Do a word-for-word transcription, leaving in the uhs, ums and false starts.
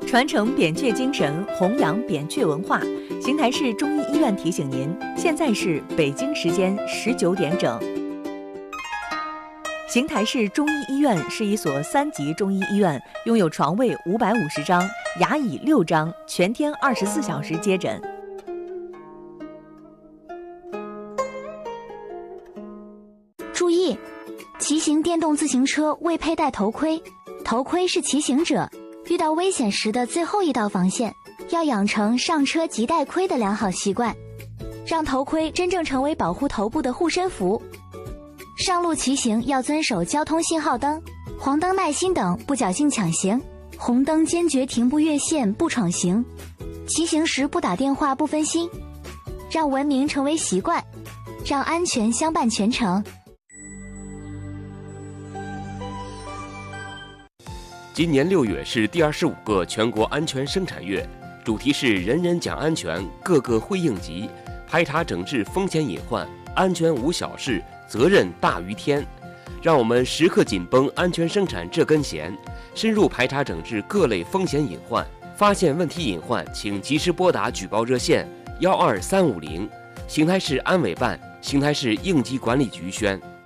传承扁鹊精神，弘扬扁鹊文化。邢台市中医医院提醒您，现在是北京时间十九点整。邢台市中医医院是一所三级中医医院，拥有床位五百五十张，牙椅六张，全天二十四小时接诊。 注意，骑行电动自行车未佩戴头盔，头盔是骑行者遇到危险时的最后一道防线，要养成上车即戴盔的良好习惯，让头盔真正成为保护头部的护身符。上路骑行要遵守交通信号灯、黄灯耐心等，不侥幸抢行；红灯坚决停步越线，不闯行。骑行时不打电话，不分心，让文明成为习惯，让安全相伴全程。 今年六月是第二十五个全国安全生产月，主题是人人讲安全，个个会应急，排查整治风险隐患，安全无小事，责任大于天。让我们时刻紧绷安全生产这根弦，深入排查整治各类风险隐患。发现问题隐患，请及时拨打举报热线幺二三五零。邢台市安委办、邢台市应急管理局宣。